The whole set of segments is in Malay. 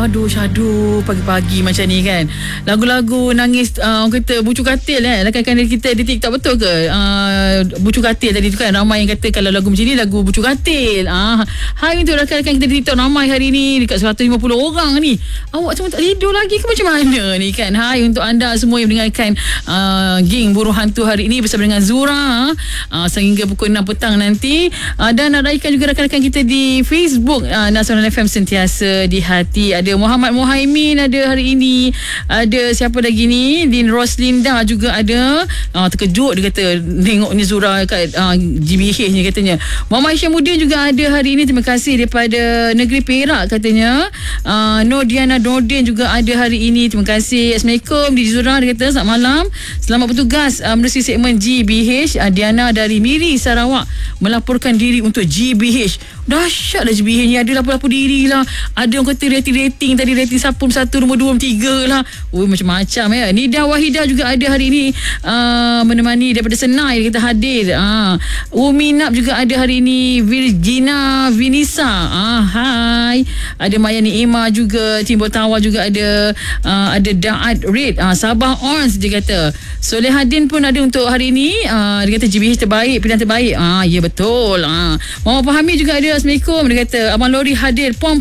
Aduh syadu pagi-pagi macam ni kan. Lagu-lagu nangis orang kata bucu katil rakan-rakan kita di TikTok, betul ke? Bucu katil tadi tu kan, ramai yang kata kalau lagu macam ni lagu bucu katil. Hai untuk rakan-rakan kita di TikTok, ramai hari ni dekat 150 orang ni. Awak semua tak tidur lagi ke macam mana ni kan? Hai untuk anda semua yang mendengarkan Geng Burung Hantu hari ini bersama dengan Zura sehingga pukul 6 petang nanti. Dan nak raikan juga rakan-rakan kita di Facebook Nasional FM Sentiasa di Hati. Ada Muhammad Muhaimin ada hari ini. Ada siapa lagi ni? Din Roslinda juga ada. Terkejut dia kata tengok ni Zura kat GBH ni katanya. Muhammad Syamuddin juga ada hari ini. Terima kasih daripada Negeri Perak katanya. Nur Diana Nordin juga ada hari ini. Terima kasih. Assalamualaikum di Zura, dia kata selamat malam. Selamat bertugas menerusi segmen GBH. Diana dari Miri Sarawak melaporkan diri untuk GBH. Dahsyat lah GBH ni, ada lapor-lapor diri lah. Ada orang kata rating tadi, rating sapum 1, nombor 2, nombor 3 lah. Macam-macam ya. Nida Wahidah juga ada hari ini menemani daripada Senai, dia kata hadir. Umi Nap juga ada hari ini. Virgina Vinisa hai. Ada Mayani Ima juga. Timbo Tawa juga ada. Ada Da'at Red, Sabah Ons dia kata. Solehadin pun ada untuk hari ini. Dia kata GBH terbaik, pilihan terbaik. Ya betul. Muhammad Fahmi juga ada. Assalamualaikum. Dia kata Abang Lori hadir. Pon.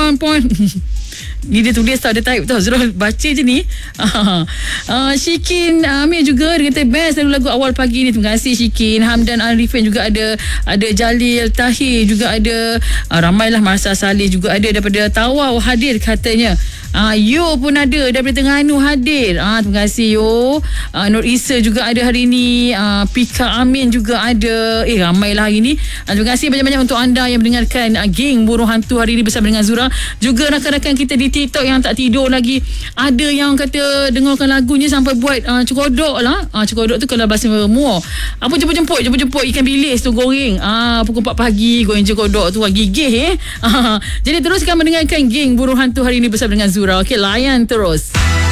Ni dia tulis tau, dia type tau. Zura baca je ni. Syikin Amir juga, dia kata best lagu awal pagi ni. Terima kasih Syikin. Hamdan Arifin juga ada. Ada Jalil Tahir juga ada. Ramailah. Marsa Salih juga ada daripada Tawau hadir katanya. Yo pun ada daripada Terengganu hadir. Terima kasih Yo. Nur Isa juga ada hari ni. Pika Amin juga ada. Ramailah hari ni. Terima kasih banyak-banyak untuk anda yang mendengarkan Geng Burung Hantu hari ni bersama dengan Zura. Juga rakan-rakan kita di TikTok yang tak tidur lagi. Ada yang kata dengarkan lagunya sampai buat cekodok lah. Cekodok tu kalau bahasa Muar. Apa jemput-jemput ikan bilis tu goreng. Pukul 4 pagi goreng cekodok tu gigih Jadi teruskan mendengarkan Geng Burung Hantu hari ni bersama dengan Zura. Okey, layan terus.